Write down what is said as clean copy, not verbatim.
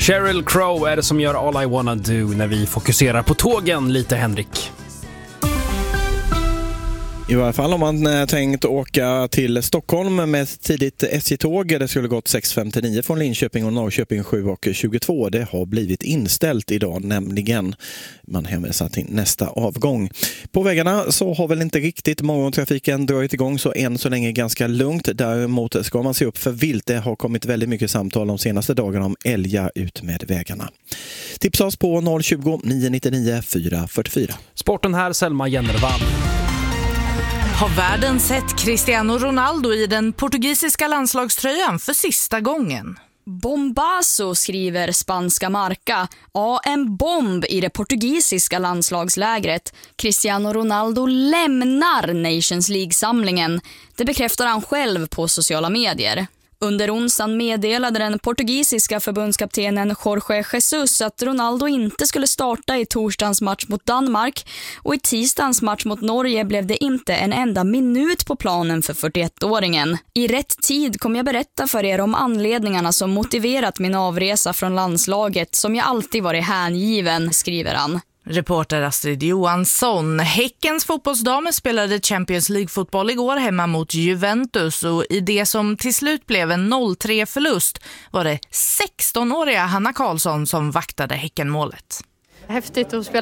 Sheryl Crow är det som gör All I Wanna Do när vi fokuserar på tågen lite, Henrik. I varje fall om man tänkt åka till Stockholm med ett tidigt SJ-tåg. Det skulle gått 6.59 från Linköping och Norrköping 7.22. Det har blivit inställt idag, nämligen. Man hänvisar till nästa avgång. På vägarna så har väl inte riktigt morgontrafiken dragit igång, så än så länge ganska lugnt. Däremot ska man se upp för vilt. Det har kommit väldigt mycket samtal de senaste dagarna om älgar ut med vägarna. Tipsa oss på 020 999 444. Sporten här, Selma Jennervall. Har världen sett Cristiano Ronaldo i den portugisiska landslagströjan för sista gången? Bombazo, skriver spanska Marca. Ja, en bomb i det portugisiska landslagslägret. Cristiano Ronaldo lämnar Nations League-samlingen. Det bekräftar han själv på sociala medier. Under onsdagen meddelade den portugisiska förbundskaptenen Jorge Jesus att Ronaldo inte skulle starta i torsdagens match mot Danmark, och i tisdagens match mot Norge blev det inte en enda minut på planen för 41-åringen. I rätt tid kommer jag berätta för er om anledningarna som motiverat min avresa från landslaget, som jag alltid varit hängiven, skriver han. Reporter Astrid Johansson. Häckens fotbollsdamer spelade Champions League-fotboll igår hemma mot Juventus, och i det som till slut blev en 0-3-förlust var det 16-åriga Hanna Karlsson som vaktade Häckenmålet. Häftigt att spela